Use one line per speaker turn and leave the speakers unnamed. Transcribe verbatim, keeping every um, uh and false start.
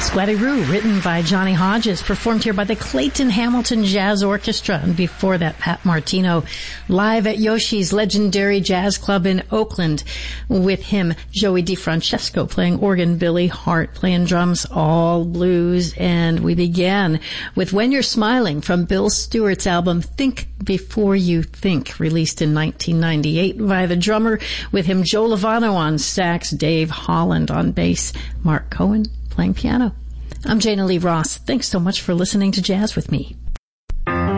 Squatty-Roo, written by Johnny Hodges, performed here by the Clayton Hamilton Jazz Orchestra. And before that, Pat Martino, live at Yoshi's legendary jazz club in Oakland. With him, Joey DeFrancesco playing organ, Billy Hart playing drums, all blues. And we began with When You're Smiling from Bill Stewart's album Think Before You Think, released in nineteen ninety-eight by the drummer. With him, Joe Lovano on sax, Dave Holland on bass, Mark Cohen playing piano. I'm Jana Lee Ross. Thanks so much for listening to Jazz with Me.